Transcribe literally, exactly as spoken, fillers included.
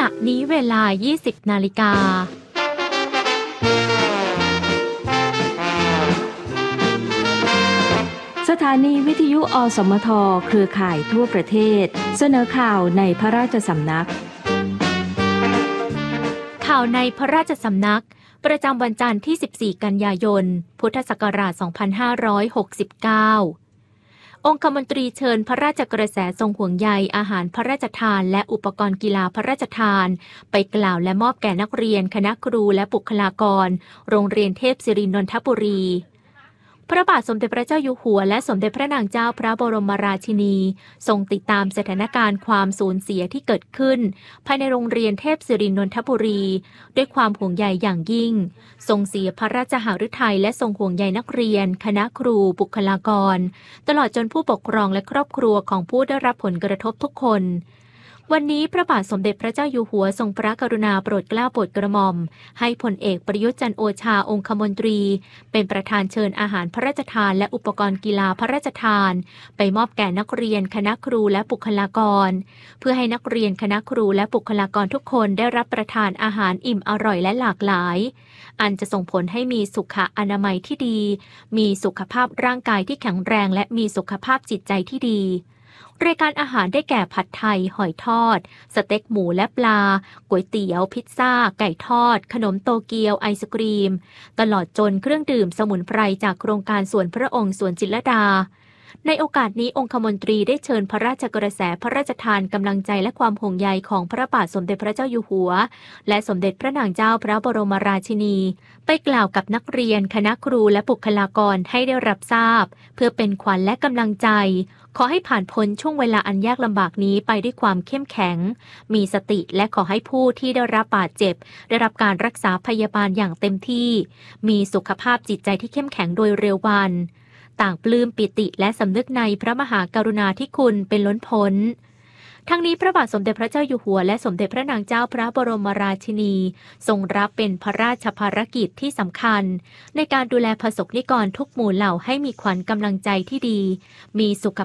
ณะนี้เวลา ยี่สิบ นาฬิกาสถานีวิทยุอสมทเครือข่ายทั่วประเทศเสนอข่าวในพระราชสำนักข่าวในพระราชสำนักประจำวันจันทร์ที่ สิบสี่ กันยายน พุทธศักราช สองพันห้าร้อยหกสิบเก้า องคมนตรีเชิญพระราชกระแสทรงห่วงใยอาหารพระราชทานและอุปกรณ์กีฬาพระราชทานไปกล่าวและมอบแก่นักเรียนคณะครูและบุคลากรโรงเรียนเทพศิรินนทบุรีพระบาทสมเด็จพระเจ้าอยู่หัวและสมเด็จพระนางเจ้าพระบรมราชินีทรงติดตามสถานการณ์ความสูญเสียที่เกิดขึ้นภายในโรงเรียนเทพศิรินนทบุรีด้วยความห่วงใยอย่างยิ่งทรงเสียพระราชหฤทัยและทรงห่วงใยนักเรียนคณะครูบุคลากรตลอดจนผู้ปกครองและครอบครัวของผู้ได้รับผลกระทบทุกคนวันนี้พระบาทสมเด็จพระเจ้าอยู่หัวทรงพระกรุณาโปรดเกล้าโปรดกระหม่อมให้พลเอกประยุทธ์จันทร์โอชาองคมนตรีเป็นประธานเชิญอาหารพระราชทานและอุปกรณ์กีฬาพระราชทานไปมอบแก่นักเรียนคณะครูและบุคลากรเพื่อให้นักเรียนคณะครูและบุคลากรทุกคนได้รับประทานอาหารอิ่มอร่อยและหลากหลายอันจะส่งผลให้มีสุขอนามัยที่ดีมีสุขภาพร่างกายที่แข็งแรงและมีสุขภาพจิตใจที่ดีรายการอาหารได้แก่ผัดไทยหอยทอดสเต็กหมูและปลาก๋วยเตี๋ยวพิซซ่าไก่ทอดขนมโตเกียวไอศกรีมตลอดจนเครื่องดื่มสมุนไพรจากโครงการสวนพระองค์สวนจิตรลดาในโอกาสนี้องคมนตรีได้เชิญพระราชกระแสพระราชทานกำลังใจและความห่วงใยของพระบาทสมเด็จพระเจ้าอยู่หัวและสมเด็จพระนางเจ้าพระบรมราชินีไปกล่าวกับนักเรียนคณะครูและบุคลากรให้ได้รับทราบเพื่อเป็นขวัญและกำลังใจขอให้ผ่านพ้นช่วงเวลาอันยากลำบากนี้ไปด้วยความเข้มแข็งมีสติและขอให้ผู้ที่ได้รับบาดเจ็บได้รับการรักษาพยาบาลอย่างเต็มที่มีสุขภาพจิตใจที่เข้มแข็งโดยเร็ววันต่างปลื้มปิติและสำนึกในพระมหากรุณาธิคุณเป็นล้นพ้นทั้งนี้พระบาทสมเด็จพระเจ้าอยู่หัวและสมเด็จพระนางเจ้าพระบรมราชินีทรงรับเป็นพระราชภารกิจที่สำคัญในการดูแลประสบนิกรทุกหมู่เหล่าให้มีขวัญกำลังใจที่ดีมีสุข